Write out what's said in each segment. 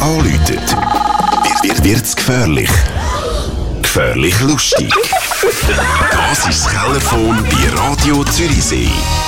anläutet, wird's gefährlich. Gefährlich lustig. Das ist das Kellerphone bei Radio Zürichsee.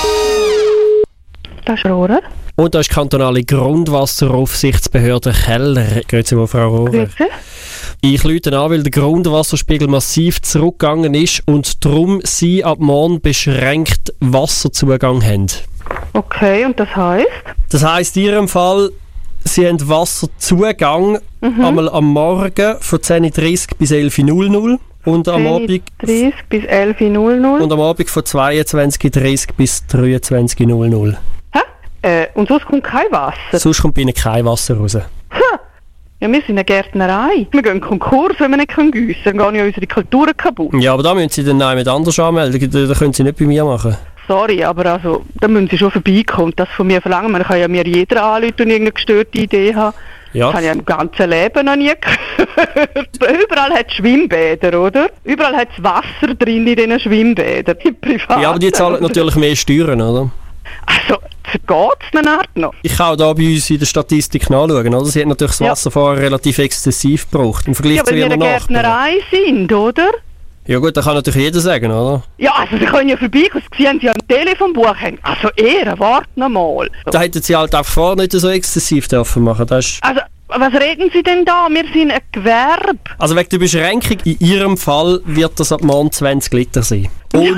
Das ist Rohrer. Und da ist die kantonale Grundwasseraufsichtsbehörde Keller. Grüezi wohl, Frau Rohrer. Grüezi. Ich rufe an, weil der Grundwasserspiegel massiv zurückgegangen ist und darum Sie ab morgen beschränkt Wasserzugang haben. Okay, und das heisst? Das heisst in Ihrem Fall, Sie haben Wasserzugang einmal am Morgen von 10.30 bis 11.00 Uhr und am Abend 10.30 bis 11.00 Uhr. und am Abend von 22.30 bis 23.00 Uhr. Und sonst kommt kein Wasser? Sonst kommt bei Ihnen kein Wasser raus. Ja, wir sind eine Gärtnerei. Wir gehen Konkurs, wenn wir nicht giessen können. Dann gehen ja unsere Kulturen kaputt. Ja, aber da müssen Sie dann jemand anders anmelden. Da können Sie nicht bei mir machen. Sorry, aber also, da müssen Sie schon vorbeikommen. Das von mir verlangen. Man kann ja mir jeder anrufen und irgendeine gestörte Idee haben. Ja. Das habe ich im ganzen Leben noch nie gehört. Überall hat es Schwimmbäder, oder? Überall hat es Wasser drin in diesen Schwimmbädern. Privat. Ja, aber die zahlen natürlich mehr Steuern, oder? Also, vergeht's eine Art noch? Ich kann auch da bei uns in der Statistik nachschauen, oder? Sie hat natürlich das Wasser vorher relativ exzessiv gebraucht. Im Vergleich Ja, zu weil wir Ihren eine Nachbarn. Gärtnerei sind, oder? Ja gut, das kann natürlich jeder sagen, oder? Ja, also Sie können ja vorbeikommen, Sie haben ja ein Telefonbuch hängen. Also wart noch mal. Da hätten Sie halt einfach vorher nicht so exzessiv dürfen machen. Das ist Also, was reden Sie denn da? Wir sind ein Gewerbe. also wegen der Beschränkung, in Ihrem Fall wird das ab morgen 20 Liter sein. Und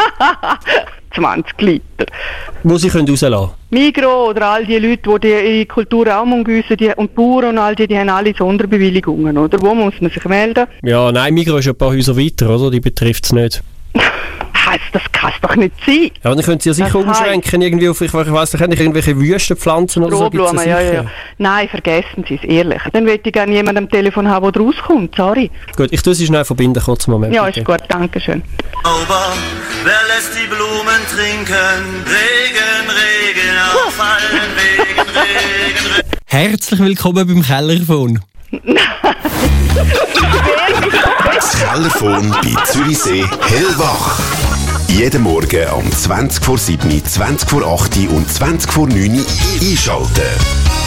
20 Liter. wo Sie können rauslassen können. Migros oder all die Leute, die ihre Kultur auch müssen, und die Bauern und all die haben alle Sonderbewilligungen, oder? Wo muss man sich melden? Ja, nein, Migros ist ein paar Häuser weiter, oder? Die betrifft es nicht. Das kann es doch nicht sein. Ja, dann können Sie ja sicher Das umschränken, irgendwie auf, ich weiss nicht, irgendwelche Wüstenpflanzen oder so. gibt's Strohblumen, ja. sicher. Nein, vergessen Sie es, ehrlich. Dann möchte ich gerne jemanden am Telefon haben, der rauskommt, sorry. Gut, ich tue Sie schnell verbinden, kurz einen Moment. Ja, bitte. ist gut, danke schön. Sauber, wer lässt die Blumen trinken? Regen, Regen, auf allen Wegen, Regen, Regen. Herzlich willkommen beim Kellerphone. Das Kellerphone bei Zürichsee hellwach. Jeden Morgen um 20 vor 7, 20 vor 8 und 20 vor 9 einschalten.